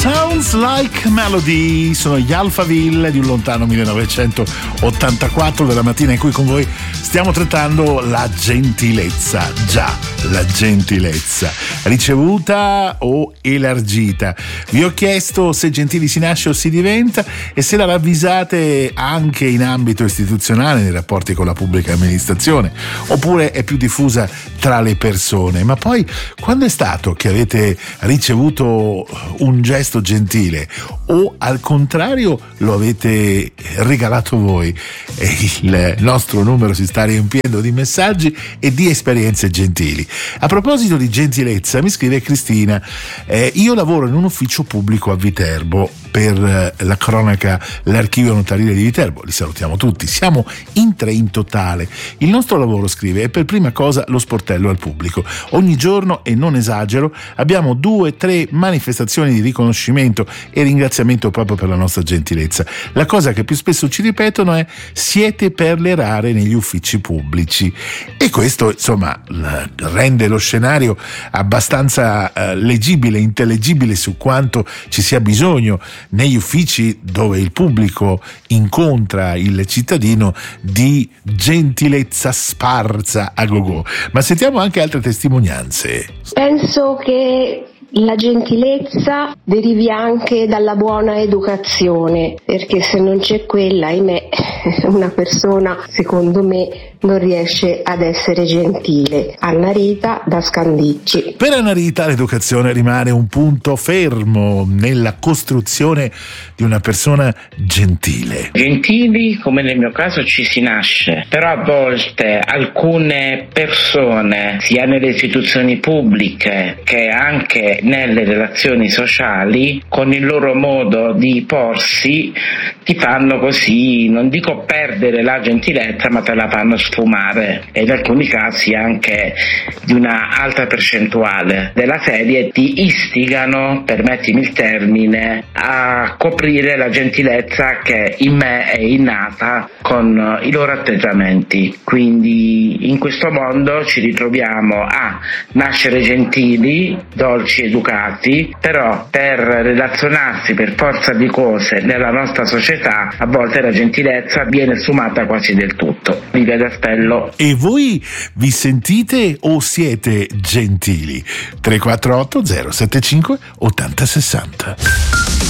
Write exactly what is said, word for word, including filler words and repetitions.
Sounds Like Melody, sono gli Alphaville di un lontano millenovecentottantaquattro, della mattina in cui con voi stiamo trattando la gentilezza, già, la gentilezza, ricevuta o elargita. Vi ho chiesto se gentili si nasce o si diventa e se la ravvisate anche in ambito istituzionale, nei rapporti con la pubblica amministrazione, oppure è più diffusa tra le persone. Ma poi, quando è stato che avete ricevuto un gesto gentile o al contrario lo avete regalato voi? E il nostro numero si sta riempiendo di messaggi e di esperienze gentili. A proposito di gentilezza, mi scrive Cristina: eh, io lavoro in un ufficio pubblico a Viterbo per la cronaca, l'archivio notarile di Viterbo, li salutiamo tutti, siamo in tre in totale. Il nostro lavoro, scrive, è per prima cosa lo sportello al pubblico. Ogni giorno, e non esagero, abbiamo due, tre manifestazioni di riconoscimento e ringraziamento proprio per la nostra gentilezza. La cosa che più spesso ci ripetono è: siete perle rare negli uffici pubblici. E questo, insomma, rende lo scenario abbastanza eh, leggibile, intellegibile su quanto ci sia bisogno negli uffici dove il pubblico incontra il cittadino di gentilezza sparsa a gogo. Ma sentiamo anche altre testimonianze. Penso che la gentilezza derivi anche dalla buona educazione, perché se non c'è quella, ahimè, una persona, secondo me, non riesce ad essere gentile. Anna Rita da Scandicci. Per Anna Rita l'educazione rimane un punto fermo nella costruzione di una persona gentile. Gentili, come nel mio caso, ci si nasce, però a volte alcune persone, sia nelle istituzioni pubbliche che anche nelle relazioni sociali, con il loro modo di porsi ti fanno così, non dico perdere la gentilezza, ma te la fanno sfumare, e in alcuni casi anche di una alta percentuale della serie ti istigano, permettimi il termine, a coprire la gentilezza che in me è innata con i loro atteggiamenti. Quindi in questo mondo ci ritroviamo a nascere gentili, dolci, educati, però per relazionarsi per forza di cose nella nostra società a volte la gentilezza viene sfumata quasi del tutto. Livia Castello. E voi vi sentite o siete gentili? tre quattro otto zero sette cinque otto zero sei zero.